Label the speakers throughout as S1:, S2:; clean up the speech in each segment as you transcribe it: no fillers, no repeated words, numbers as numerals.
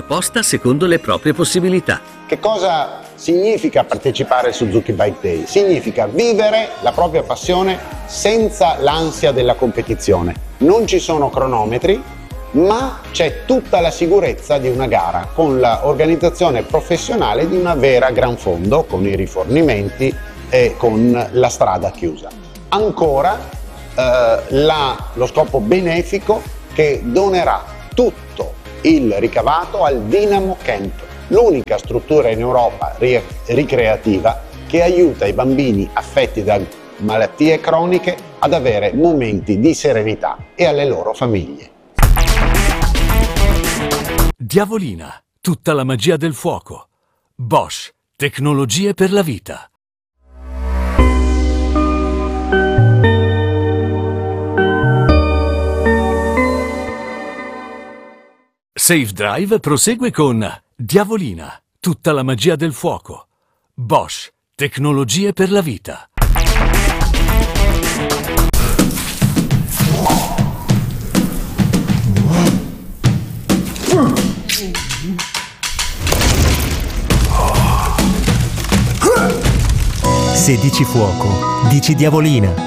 S1: apposta secondo le proprie possibilità.
S2: Che cosa significa partecipare al Suzuki Bike Day? Significa vivere la propria passione senza l'ansia della competizione. Non ci sono cronometri, ma c'è tutta la sicurezza di una gara con l'organizzazione professionale di una vera gran fondo, con i rifornimenti e con la strada chiusa. Ancora lo scopo benefico che donerà tutto il ricavato al Dynamo Camp, l'unica struttura in Europa ricreativa che aiuta i bambini affetti da malattie croniche ad avere momenti di serenità e alle loro famiglie.
S3: Diavolina, tutta la magia del fuoco. Bosch, tecnologie per la vita. Safe Drive prosegue con Diavolina, tutta la magia del fuoco. Bosch, tecnologie per la vita.
S4: Se dici fuoco, dici Diavolina.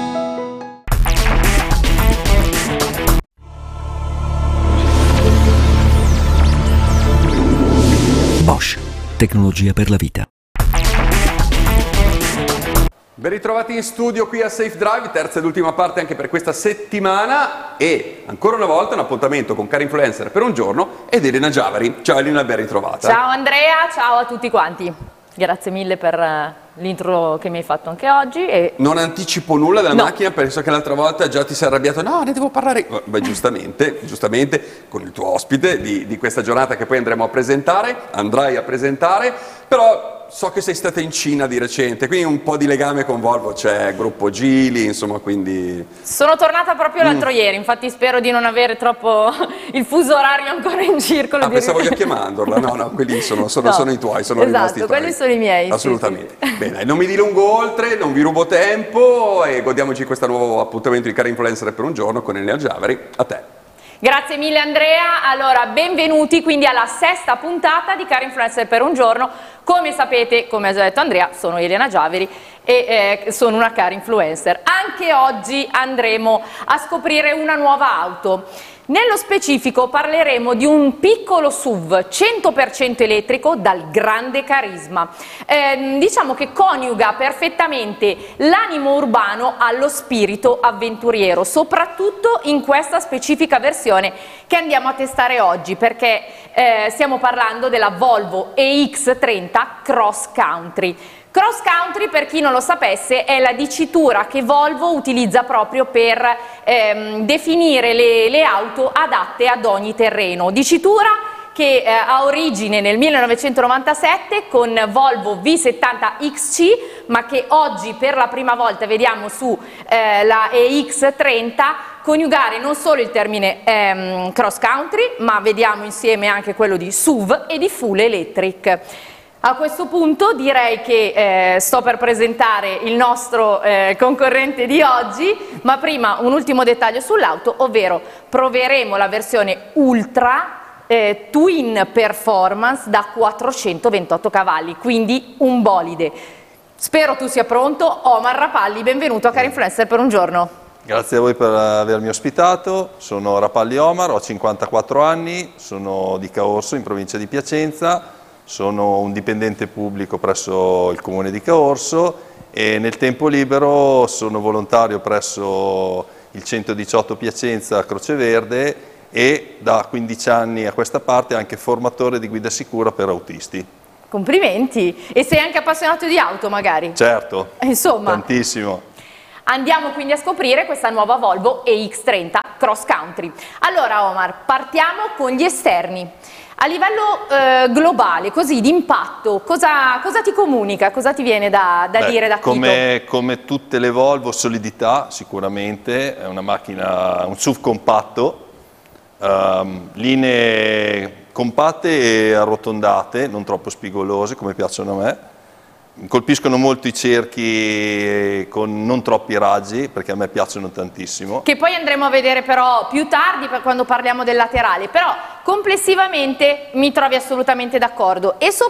S5: Bosch, tecnologia per la vita.
S6: Ben ritrovati in studio qui a Safe Drive, terza ed ultima parte anche per questa settimana e ancora una volta un appuntamento con Car Influencer per un giorno ed Elena Giavari. Ciao Elena, ben ritrovata.
S7: Ciao Andrea, ciao a tutti quanti. Grazie mille per l'intro che mi hai fatto anche oggi. E...
S6: Non anticipo nulla della macchina, penso che l'altra volta già ti sei arrabbiato. No, ne devo parlare. Beh, giustamente, con il tuo ospite di questa giornata che poi andrai a presentare, però so che sei stata in Cina di recente, quindi un po' di legame con Volvo c'è, gruppo Geely, insomma, quindi...
S7: Sono tornata proprio l'altro ieri, infatti spero di non avere troppo il fuso orario ancora in circolo.
S6: Pensavo io chiamandola, no, quelli sono i tuoi, sono rimasti i tuoi.
S7: Quelli sono i miei.
S6: Assolutamente.
S7: Sì.
S6: Bene, non mi dilungo oltre, non vi rubo tempo e godiamoci questo nuovo appuntamento di Car Influencer per un giorno con Elena Giavari. A te.
S7: Grazie mille Andrea, allora benvenuti quindi alla sesta puntata di Car Influencer per un giorno. Come sapete, come ha già detto Andrea, sono Elena Giavari e sono una Car Influencer. Anche oggi andremo a scoprire una nuova auto. Nello specifico parleremo di un piccolo SUV 100% elettrico dal grande carisma. Diciamo che coniuga perfettamente l'animo urbano allo spirito avventuriero, soprattutto in questa specifica versione che andiamo a testare oggi, perché stiamo parlando della Volvo EX30 Cross Country. Cross Country, per chi non lo sapesse, è la dicitura che Volvo utilizza proprio per definire le auto adatte ad ogni terreno. Dicitura che ha origine nel 1997 con Volvo V70 XC, ma che oggi per la prima volta vediamo su la EX30 coniugare non solo il termine cross country, ma vediamo insieme anche quello di SUV e di full electric. A questo punto direi che sto per presentare il nostro concorrente di oggi, ma prima un ultimo dettaglio sull'auto, ovvero proveremo la versione Ultra Twin Performance da 428 cavalli, quindi un bolide. Spero tu sia pronto. Omar Rapalli, benvenuto a Car Influencer per un giorno.
S8: Grazie a voi per avermi ospitato, sono Rapalli Omar, ho 54 anni, sono di Caorso in provincia di Piacenza. Sono un dipendente pubblico presso il comune di Caorso e nel tempo libero sono volontario presso il 118 Piacenza Croce Verde e da 15 anni a questa parte anche formatore di guida sicura per autisti.
S7: Complimenti! E sei anche appassionato di auto magari?
S8: Certo,
S7: insomma,
S8: tantissimo.
S7: Andiamo quindi a scoprire questa nuova Volvo EX30 Cross Country. Allora Omar, partiamo con gli esterni. A livello globale, così di impatto, cosa ti comunica, cosa ti viene da dire da Tito?
S8: Come tutte le Volvo, solidità sicuramente, è una macchina, un SUV compatto, linee compatte e arrotondate, non troppo spigolose come piacciono a me. Colpiscono molto i cerchi con non troppi raggi, perché a me piacciono tantissimo.
S7: Che poi andremo a vedere però più tardi quando parliamo del laterale, però complessivamente mi trovi assolutamente d'accordo e